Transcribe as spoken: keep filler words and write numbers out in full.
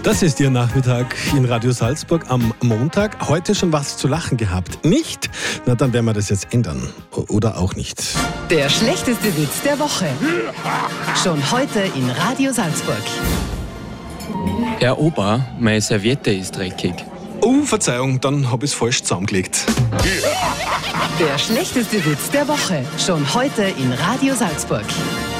Das ist Ihr Nachmittag in Radio Salzburg am Montag. Heute schon was zu lachen gehabt? Nicht? Na, dann werden wir das jetzt ändern. Oder auch nicht. Der schlechteste Witz der Woche. Schon heute in Radio Salzburg. Herr Opa, meine Serviette ist dreckig. Oh, Verzeihung, dann habe ich es falsch zusammengelegt. Der schlechteste Witz der Woche. Schon heute in Radio Salzburg.